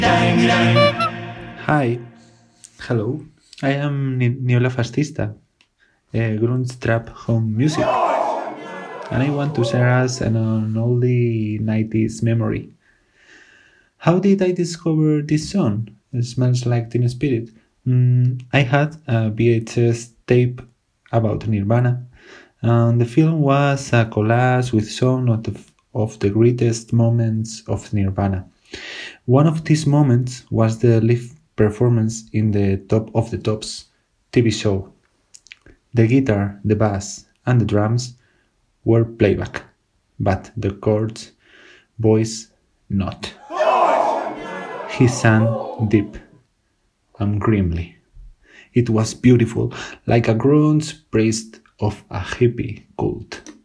Hi, hello. I am Niola Fascista, grunge trap home music, and I want to share us an oldie 90s memory. How did I discover this song? It smells like Teen Spirit. I had a VHS tape about Nirvana, and the film was a collage with some of the greatest moments of Nirvana. One of these moments was the live performance in the Top of the Tops TV show. The guitar, the bass, and the drums were playback, but the chords, voice, not. He sang deep and grimly. It was beautiful, like a grunge priest of a hippie cult.